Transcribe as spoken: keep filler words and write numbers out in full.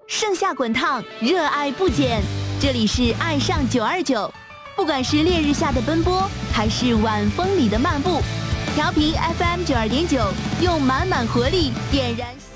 盛夏滚烫，热爱不减。这里是爱上九二九，不管是烈日下的奔波，还是晚风里的漫步，调频 F M 九二点九，用满满活力点燃。